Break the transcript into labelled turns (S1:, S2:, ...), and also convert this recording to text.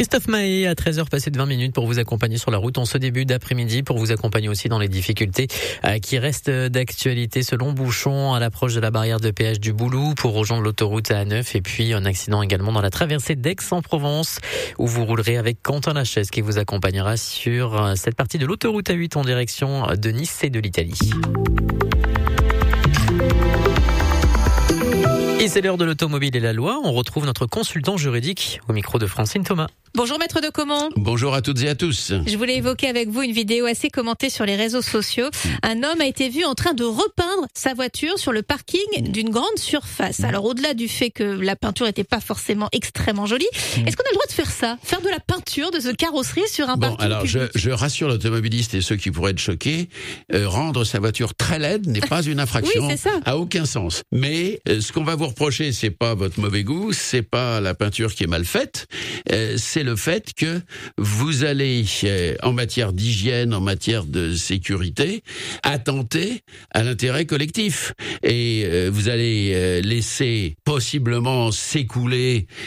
S1: Christophe Mahé à 13h passé de 20 minutes pour vous accompagner sur la route en ce début d'après-midi, pour vous accompagner aussi dans les difficultés qui restent d'actualité. Ce long bouchon à l'approche de la barrière de péage du Boulou pour rejoindre l'autoroute A9, et puis un accident également dans la traversée d'Aix-en-Provence où vous roulerez avec Quentin Lachaise qui vous accompagnera sur cette partie de l'autoroute A8 en direction de Nice et de l'Italie. Et c'est l'heure de l'automobile et la loi. On retrouve notre consultant juridique au micro de Francine Thomas.
S2: Bonjour Maître de Comont.
S3: Bonjour à toutes et à tous.
S2: Je voulais évoquer avec vous une vidéo assez commentée sur les réseaux sociaux. Un homme a été vu en train de repeindre sa voiture sur le parking d'une grande surface. Alors au-delà du fait que la peinture n'était pas forcément extrêmement jolie, est-ce qu'on a le droit de faire ça? Faire de la peinture de ce carrosserie sur un parking
S3: alors
S2: public?
S3: je rassure l'automobiliste et ceux qui pourraient être choqués, rendre sa voiture très laide n'est pas une infraction.
S2: Oui, c'est ça.
S3: À aucun sens. Mais ce qu'on va vous reprocher, c'est pas votre mauvais goût, c'est pas la peinture qui est mal faite, c'est le fait que vous allez, en matière d'hygiène, en matière de sécurité, attenter à l'intérêt collectif. Et vous allez laisser possiblement s'écouler